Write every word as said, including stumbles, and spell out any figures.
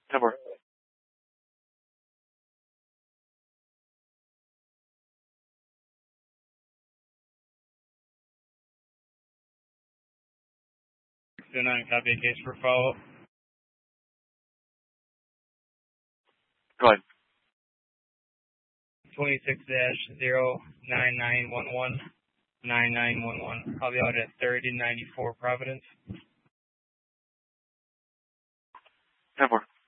ten four. two nine, copy a case for follow-up. Go ahead. twenty-six dash zero nine nine one one nine nine one one. I'll be out at thirty ninety-four Providence. ten four.